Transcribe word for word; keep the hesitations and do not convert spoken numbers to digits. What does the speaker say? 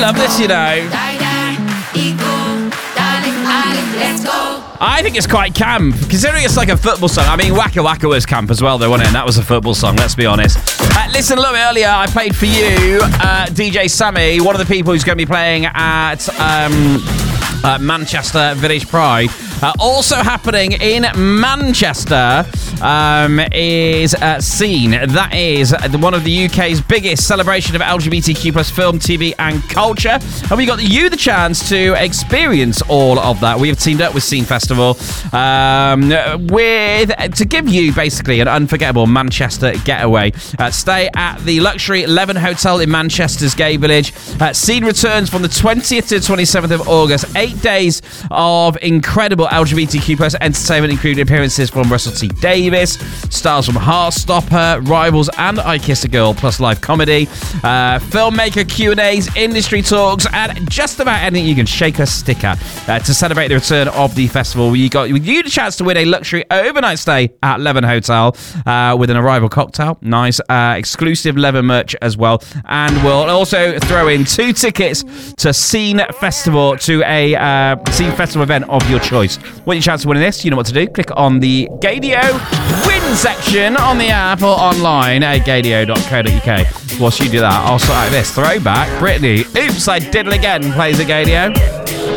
love this, you know. I think it's quite camp, considering it's like a football song. I mean, Waka Waka was camp as well, though, wasn't it? And that was a football song, let's be honest. Uh, listen, a little bit earlier, I played for you uh, D J Sammy, one of the people who's going to be playing at um, uh, Manchester Village Pride. Uh, also happening in Manchester um, is uh, Scene. That is one of the U K's biggest celebration of L G B T Q plus film, T V and culture. And we got you the chance to experience all of that. We have teamed up with Scene Festival um, with to give you basically an unforgettable Manchester getaway. Uh, stay at the luxury Leven Hotel in Manchester's Gay Village. Uh, Scene returns from the twentieth to twenty-seventh of August. Eight days of incredible L G B T Q plus entertainment, including appearances from Russell T Davis, stars from Heartstopper, Rivals, and I Kissed a Girl, plus live comedy, uh, filmmaker Q and A's, industry talks, and just about anything you can shake a sticker uh, to celebrate the return of the festival. You got you the chance to win a luxury overnight stay at Leven Hotel uh, with an arrival cocktail, nice uh, exclusive Leven merch as well, and we'll also throw in two tickets to Scene Festival to a uh, Scene Festival event of your choice. Want your chance to win this? You know what to do. Click on the Gadio win section on the app or online at gadio dot co dot uk. Whilst you do that, I'll sort out this throwback. Britney, Oops, I Did It Again, plays at Gadio.